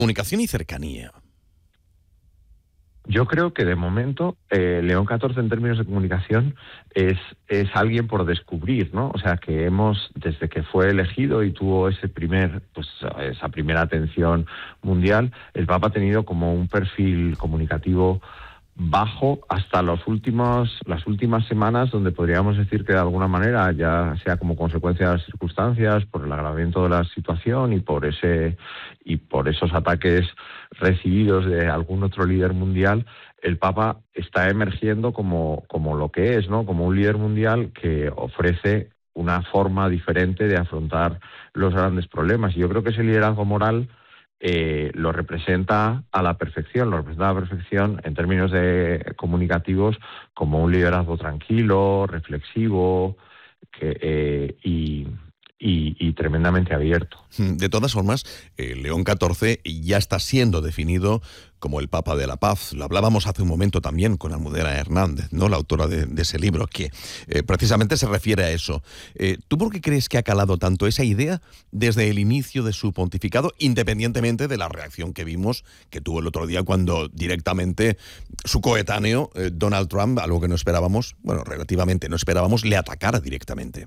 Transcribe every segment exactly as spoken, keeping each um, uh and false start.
Comunicación y cercanía. Yo creo que de momento eh, León catorce en términos de comunicación es, es alguien por descubrir, ¿no? O sea, que hemos, desde que fue elegido y tuvo ese primer, pues esa primera atención mundial, el Papa ha tenido como un perfil comunicativo bajo hasta los últimos, las últimas semanas, donde podríamos decir que de alguna manera, ya sea como consecuencia de las circunstancias, por el agravamiento de la situación y por ese y por esos ataques recibidos de algún otro líder mundial, el Papa está emergiendo como, como lo que es, ¿no? Como un líder mundial que ofrece una forma diferente de afrontar los grandes problemas. Y yo creo que ese liderazgo moral Eh, lo representa a la perfección, lo representa a la perfección en términos de comunicativos como un liderazgo tranquilo, reflexivo que, eh, y, y, y tremendamente abierto. De todas formas, eh, León catorce ya está siendo definido como el Papa de la Paz. Lo hablábamos hace un momento también con Almudena Hernández, ¿no?, la autora de, de ese libro, que eh, precisamente se refiere a eso. Eh, ¿Tú por qué crees que ha calado tanto esa idea desde el inicio de su pontificado, independientemente de la reacción que vimos que tuvo el otro día cuando directamente su coetáneo, eh, Donald Trump, algo que no esperábamos, bueno, relativamente no esperábamos, le atacara directamente?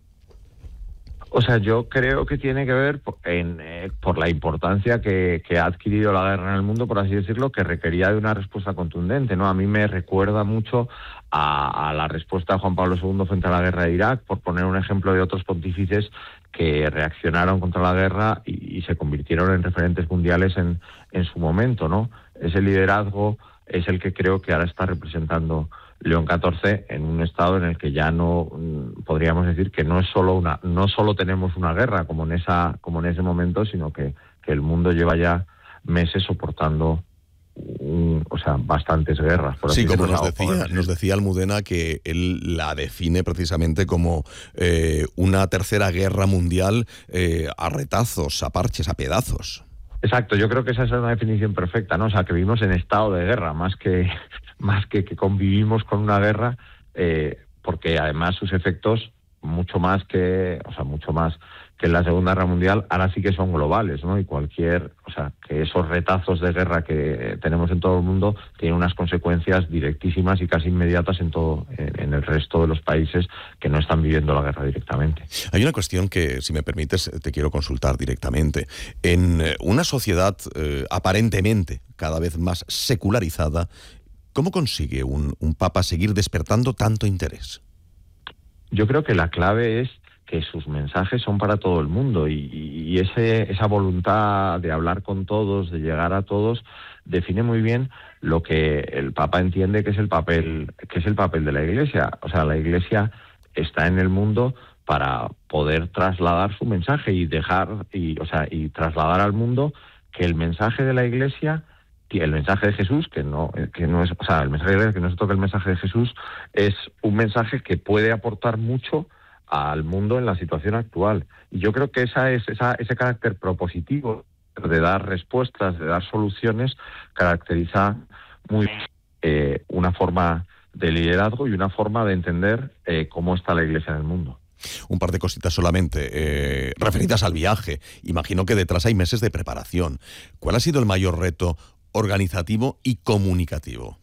O sea, yo creo que tiene que ver por, en, eh, por la importancia que, que ha adquirido la guerra en el mundo, por así decirlo, que requería de una respuesta contundente, ¿no? A mí me recuerda mucho a, a la respuesta de Juan Pablo segundo frente a la guerra de Irak, por poner un ejemplo de otros pontífices que reaccionaron contra la guerra y, y se convirtieron en referentes mundiales en, en su momento, ¿no? Ese liderazgo es el que creo que ahora está representando León catorce en un estado en el que ya no podríamos decir que no es solo una no solo tenemos una guerra como en esa como en ese momento, sino que, que el mundo lleva ya meses soportando un, o sea bastantes guerras, por así sí, como decirlo. nos decía nos decía Almudena, que él la define precisamente como eh, una tercera guerra mundial eh, a retazos, a parches, a pedazos. Exacto, yo creo que esa es una definición perfecta, ¿no? O sea, que vivimos en estado de guerra, más que más que que convivimos con una guerra, eh, porque además sus efectos, mucho más que, o sea, mucho más que en la Segunda Guerra Mundial, ahora sí que son globales, ¿no? Y cualquier, o sea, que esos retazos de guerra que tenemos en todo el mundo tienen unas consecuencias directísimas y casi inmediatas en todo, en, en el resto de los países que no están viviendo la guerra directamente. Hay una cuestión que, si me permites, te quiero consultar directamente. En una sociedad eh, aparentemente cada vez más secularizada, ¿cómo consigue un, un papa seguir despertando tanto interés? Yo creo que la clave es que sus mensajes son para todo el mundo y, y ese, esa voluntad de hablar con todos, de llegar a todos, define muy bien lo que el Papa entiende que es el papel, que es el papel de la Iglesia. O sea, la Iglesia está en el mundo para poder trasladar su mensaje y dejar, y, o sea, y trasladar al mundo que el mensaje de la Iglesia, el mensaje de Jesús, que no, que no es, o sea, el mensaje de la Iglesia, que no se toca el mensaje de Jesús, es un mensaje que puede aportar mucho al mundo en la situación actual. Y yo creo que esa es esa, ese carácter propositivo de dar respuestas, de dar soluciones, caracteriza muy eh, una forma de liderazgo y una forma de entender eh, cómo está la Iglesia en el mundo. Un par de cositas solamente, eh, referidas al viaje. Imagino que detrás hay meses de preparación. ¿Cuál ha sido el mayor reto organizativo y comunicativo?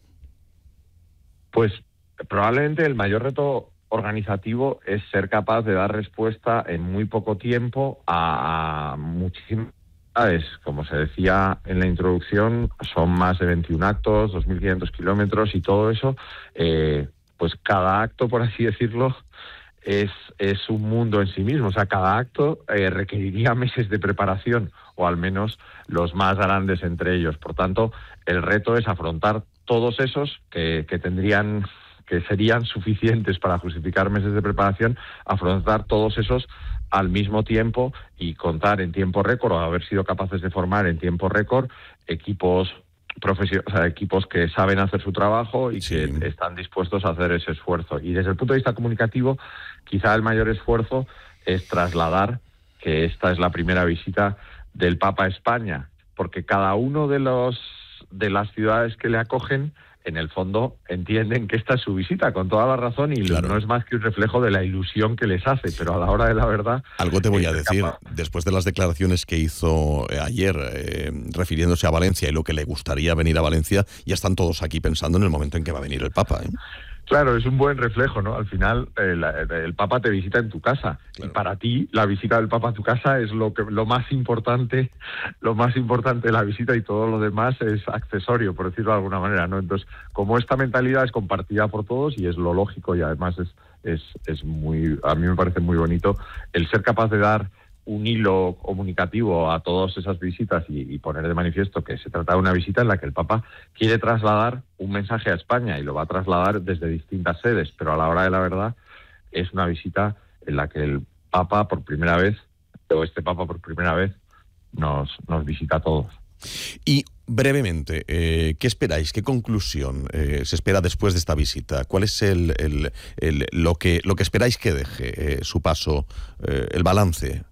Pues probablemente el mayor reto organizativo es ser capaz de dar respuesta en muy poco tiempo a, a muchísimas actividades. Como se decía en la introducción, son más de veintiún actos, dos mil quinientos kilómetros y todo eso, eh, pues cada acto, por así decirlo, es, es un mundo en sí mismo. O sea, cada acto eh, requeriría meses de preparación, o al menos los más grandes entre ellos. Por tanto, el reto es afrontar todos esos que, que tendrían... que serían suficientes para justificar meses de preparación, afrontar todos esos al mismo tiempo y contar en tiempo récord, o haber sido capaces de formar en tiempo récord equipos profesio- o sea, equipos que saben hacer su trabajo y sí. que están dispuestos a hacer ese esfuerzo. Y desde el punto de vista comunicativo, quizá el mayor esfuerzo es trasladar que esta es la primera visita del Papa a España, porque cada uno de los de las ciudades que le acogen en el fondo entienden que esta es su visita, con toda la razón, y claro. no es más que un reflejo de la ilusión que les hace, pero a la hora de la verdad... Algo te voy a eh, decir, capaz. después de las declaraciones que hizo eh, ayer, eh, refiriéndose a Valencia y lo que le gustaría venir a Valencia, ya están todos aquí pensando en el momento en que va a venir el Papa, ¿eh? Claro, es un buen reflejo, ¿no? Al final, eh, la, el Papa te visita en tu casa. Claro. Y para ti, la visita del Papa a tu casa es lo que lo más importante, lo más importante de la visita, y todo lo demás es accesorio, por decirlo de alguna manera, ¿no? Entonces, como esta mentalidad es compartida por todos y es lo lógico, y además es, es, es muy, a mí me parece muy bonito el ser capaz de dar un hilo comunicativo a todas esas visitas y, y poner de manifiesto que se trata de una visita en la que el Papa quiere trasladar un mensaje a España, y lo va a trasladar desde distintas sedes, pero a la hora de la verdad es una visita en la que el Papa por primera vez, o este Papa por primera vez, nos, nos visita a todos. Y brevemente, eh, ¿qué esperáis? ¿Qué conclusión eh, se espera después de esta visita? ¿Cuál es el, el, el, lo, que, lo que esperáis que deje eh, su paso, eh, el balance?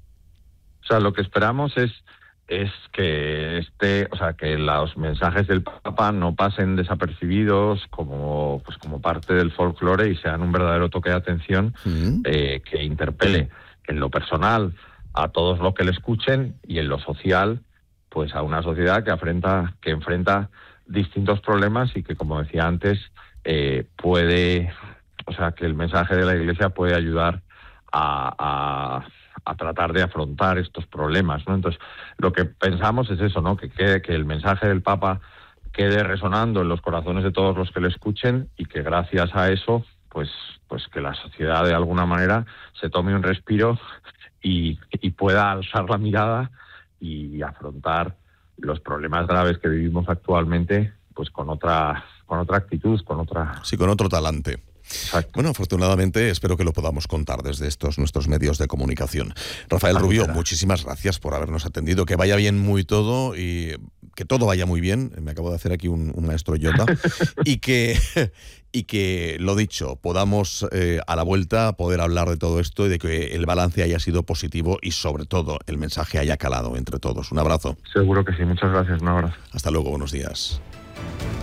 O sea, lo que esperamos es es que este, o sea, que los mensajes del Papa no pasen desapercibidos como pues como parte del folclore y sean un verdadero toque de atención uh-huh. eh, que interpele en lo personal a todos los que le escuchen, y en lo social pues a una sociedad que enfrenta que enfrenta distintos problemas, y que, como decía antes, eh, puede, o sea, que el mensaje de la Iglesia puede ayudar a, a a tratar de afrontar estos problemas, ¿no? Entonces, lo que pensamos es eso, ¿no? Que quede, que el mensaje del Papa quede resonando en los corazones de todos los que le escuchen, y que gracias a eso, pues, pues que la sociedad de alguna manera se tome un respiro y, y pueda alzar la mirada y afrontar los problemas graves que vivimos actualmente, pues con otra, con otra actitud, con otra... Sí, con otro talante. Exacto. Bueno, afortunadamente espero que lo podamos contar desde estos nuestros medios de comunicación. Rafael Así Rubio, será. Muchísimas gracias por habernos atendido. Que vaya bien muy todo, y que todo vaya muy bien. Me acabo de hacer aquí un, un maestro Yoda. y que y que, lo dicho, podamos eh, a la vuelta poder hablar de todo esto, y de que el balance haya sido positivo, y sobre todo el mensaje haya calado entre todos. Un abrazo. Seguro que sí. Muchas gracias. Un abrazo. Hasta luego. Buenos días.